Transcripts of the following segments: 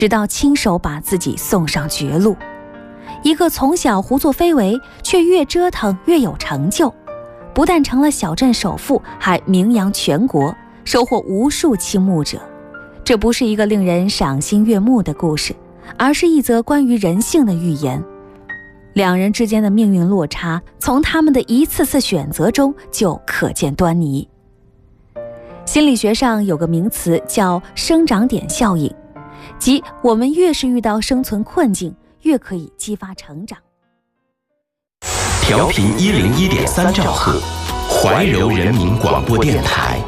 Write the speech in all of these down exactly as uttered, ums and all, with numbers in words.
直到亲手把自己送上绝路。一个从小胡作非为，却越折腾越有成就，不但成了小镇首富，还名扬全国，收获无数倾慕者。这不是一个令人赏心悦目的故事，而是一则关于人性的寓言。两人之间的命运落差，从他们的一次次选择中就可见端倪。心理学上有个名词叫生长点效应，即我们越是遇到生存困境，越可以激发成长。 调频一零一点三兆赫，怀柔人民广播电台。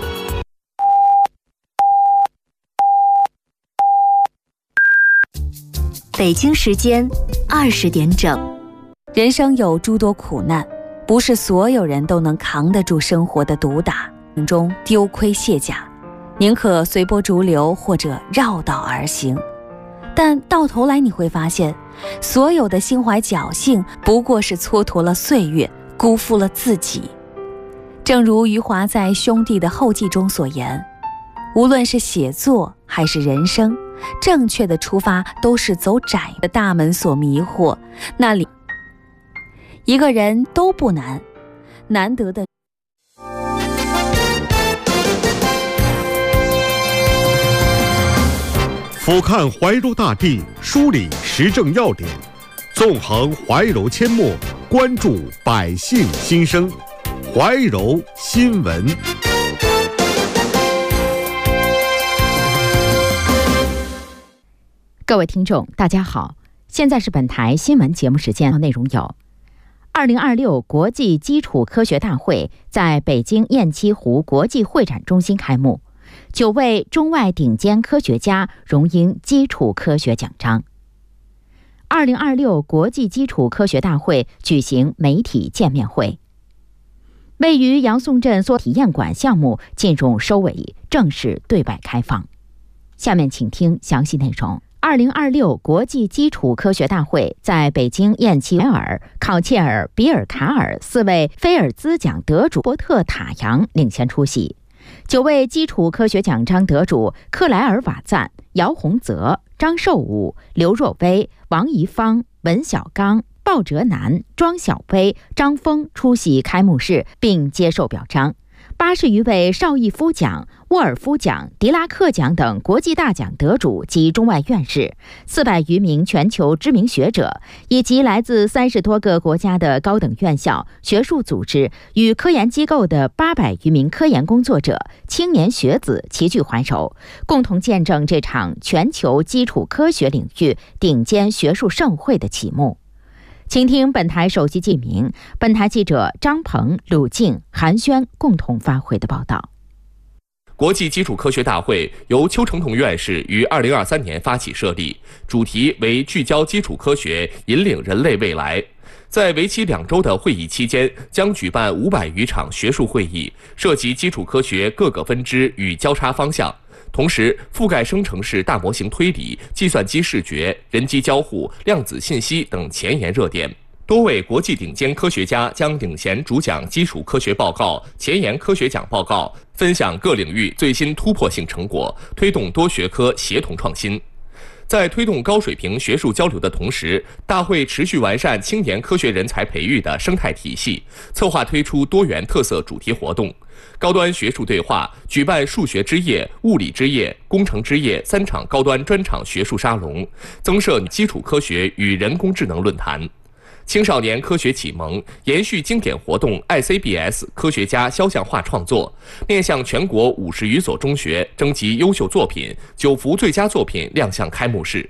北京时间二十点整。 人生有诸多苦难，不是所有人都能扛得住生活的毒打，中丢盔卸甲，宁可随波逐流或者绕道而行。但到头来你会发现，所有的心怀侥幸不过是蹉跎了岁月，辜负了自己。正如余华在《兄弟》的后记中所言，无论是写作还是人生，正确的出发都是走窄的大门所迷惑，那里一个人都不难，难得的俯瞰怀柔大地，梳理时政要点，纵横怀柔阡陌，关注百姓心声。怀柔新闻。 各位听众，大家好，现在是本台新闻节目时间，内容有：二零二六国际基础科学大会在北京雁栖湖国际会展中心开幕。九位中外顶尖科学家荣膺基础科学奖章。二零二六国际基础科学大会举行媒体见面会。位于杨宋镇做体验馆项目进入收尾，正式对外开放。下面请听详细内容。二零二六国际基础科学大会在北京雁栖海尔、考切尔、比尔卡尔四位菲尔兹奖得主波特塔扬领衔出席。九位基础科学奖章得主克莱尔瓦赞、姚洪泽、张寿武、刘若薇、王怡芳、文小刚、鲍哲南、庄小薇、张峰出席开幕式并接受表彰。八十余位邵逸夫奖、沃尔夫奖、狄拉克奖等国际大奖得主及中外院士，四百余名全球知名学者，以及来自三十多个国家的高等院校、学术组织与科研机构的八百余名科研工作者、青年学子齐聚怀柔，共同见证这场全球基础科学领域顶尖学术盛会的启幕。请听本台首席记名，本台记者张鹏、鲁静、韩轩共同发回的报道。 国际基础科学大会由邱成桐院士于二零二三年发起设立，主题为聚焦基础科学，引领人类未来。在为期两周的会议期间，将举办五百余场学术会议，涉及基础科学各个分支与交叉方向。同时，覆盖生成式大模型推理、计算机视觉、人机交互、量子信息等前沿热点。多位国际顶尖科学家将领衔主讲基础科学报告、前沿科学奖报告，分享各领域最新突破性成果，推动多学科协同创新。在推动高水平学术交流的同时，大会持续完善青年科学人才培育的生态体系，策划推出多元特色主题活动，高端学术对话，举办数学之夜、物理之夜、工程之夜三场高端专场学术沙龙，增设基础科学与人工智能论坛。青少年科学启蒙延续经典活动 I C B S 科学家肖像画创作，面向全国五十余所中学征集优秀作品，九幅最佳作品亮相开幕式。